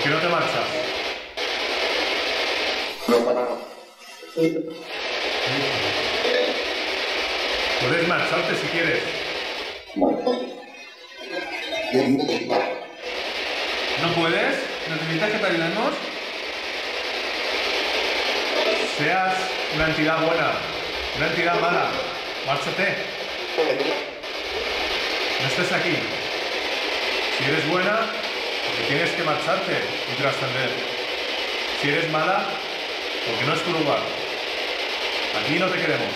qué no te marchas? Puedes marcharte si quieres. ¿No puedes? ¿Necesitas que te ayudemos? Seas una entidad buena, una entidad mala, márchate. No estés aquí. Si eres buena, porque tienes que marcharte y trascender. Si eres mala, porque no es tu lugar. Aquí no te queremos.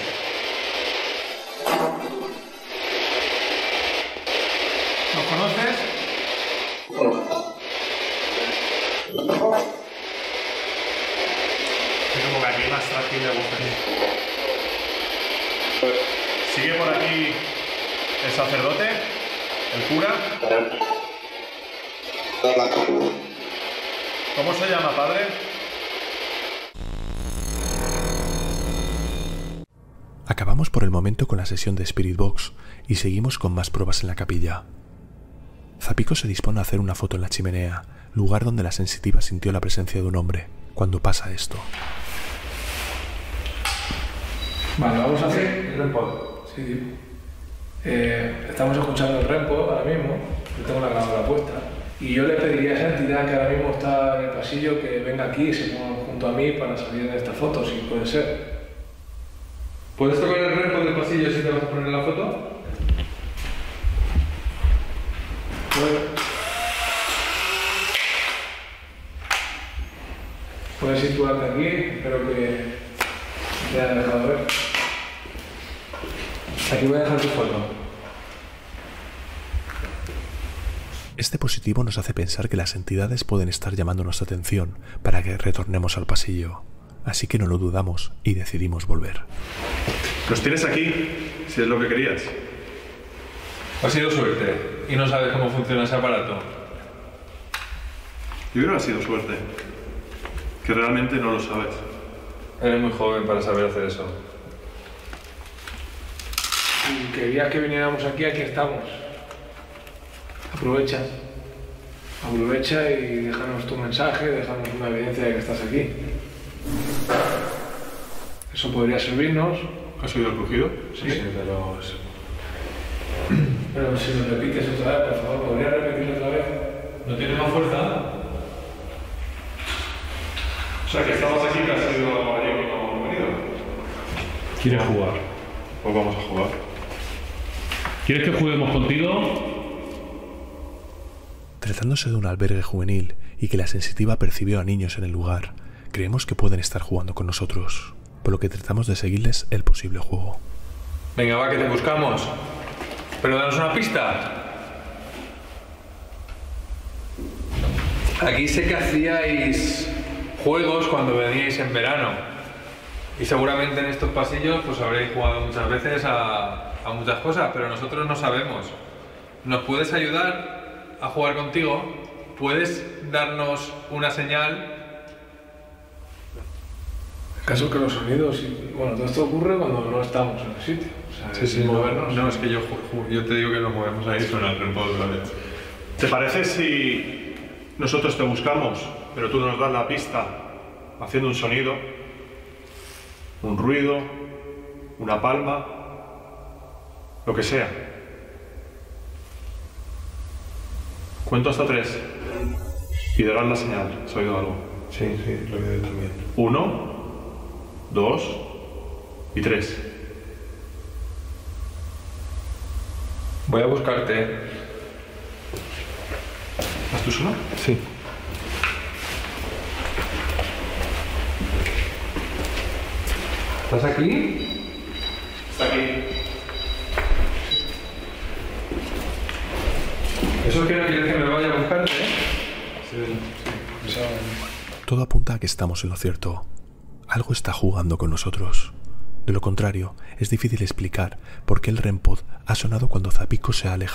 ¿Nos conoces? Es como que aquí más tranquilo me gusta. Sigue por aquí el sacerdote, el cura. ¿Cómo se llama, padre? Acabamos por el momento con la sesión de Spirit Box y seguimos con más pruebas en la capilla. Zapico se dispone a hacer una foto en la chimenea, lugar donde la sensitiva sintió la presencia de un hombre. Cuando pasa esto. Vale, vamos a hacer el REM-pod. Sí. Estamos escuchando el REM-pod ahora mismo. Yo tengo la grabadora puesta. Y yo le pediría a esa entidad que ahora mismo está en el pasillo que venga aquí y se ponga junto a mí para salir en esta foto, si puede ser. ¿Puedes tocar el REM-pod del pasillo si te vas a poner la foto? Bueno. Puedes situarte aquí, espero que te haya dejado ver. Aquí voy a dejar tu foto. Este positivo nos hace pensar que las entidades pueden estar llamando nuestra atención para que retornemos al pasillo. Así que no lo dudamos y decidimos volver. Los tienes aquí, si es lo que querías. Ha sido suerte y no sabes cómo funciona ese aparato. Yo creo que ha sido suerte. Que realmente no lo sabes. Eres muy joven para saber hacer eso. Y quería que viniéramos aquí estamos. Aprovecha y déjanos tu mensaje, déjanos una evidencia de que estás aquí. Eso podría servirnos. ¿Has oído el crujido? Sí, pero si lo repites otra vez, por favor, ¿podrías repetirlo otra vez? ¿No tiene más fuerza? O sea, que estabas aquí, que has sido gallego y no hemos venido. ¿Quieres jugar? Pues vamos a jugar. ¿Quieres que juguemos contigo? Tratándose de un albergue juvenil y que la sensitiva percibió a niños en el lugar, creemos que pueden estar jugando con nosotros, por lo que tratamos de seguirles el posible juego. Venga, va, que te buscamos. Pero danos una pista. Aquí sé que hacíais juegos cuando veníais en verano. Y seguramente en estos pasillos pues habréis jugado muchas veces a muchas cosas, pero nosotros no sabemos. ¿Nos puedes ayudar a jugar contigo? ¿Puedes darnos una señal? El caso es que los sonidos, bueno, todo esto ocurre cuando no estamos en el sitio. O sea, Sí, movernos. no, es que yo te digo que nos movemos ahí, suena el REM-pod otra vez. ¿Te parece si nosotros te buscamos, pero tú nos das la pista haciendo un sonido, un ruido, una palma, lo que sea? Cuento hasta 3 y darás la señal. ¿Has oído algo? Sí, lo he oído también. 1, 2 y 3. Voy a buscarte. ¿Vas tú solo? Sí. ¿Estás aquí? Está aquí. ¿Eso quiere que me vaya a buscarte? Todo apunta a que estamos en lo cierto. Algo está jugando con nosotros. De lo contrario, es difícil explicar por qué el REM-pod ha sonado cuando Zapico se ha alejado.